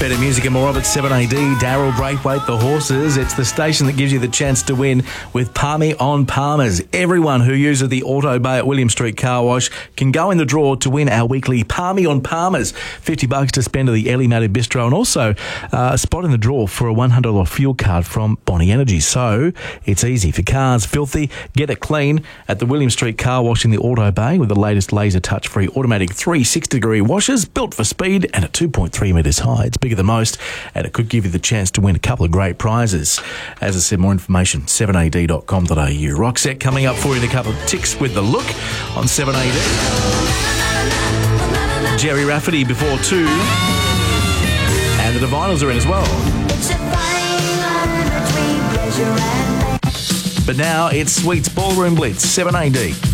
Better music and more of it, 7AD, Daryl Braithwaite, the horses. It's the station that gives you the chance to win with Palmy on Palmers. Everyone who uses the Auto Bay at William Street Car Wash can go in the draw to win our weekly Palmy on Palmers. $50 to spend at the Ellie Matty Bistro, and also a spot in the draw for a $100 fuel card from Bonnie Energy. So it's easy. For cars filthy, get it clean at the William Street Car Wash in the Auto Bay with the latest laser touch-free automatic 360-degree washers built for speed and at 2.3 metres high. It's bigger than most, and it could give you the chance to win a couple of great prizes. As I said, more information, 7ad.com.au. Roxette coming up for you in a couple of ticks with The Look on 7AD. Jerry Rafferty before 2. And the Divinals are in as well. But now it's Sweets Ballroom Blitz, 7AD.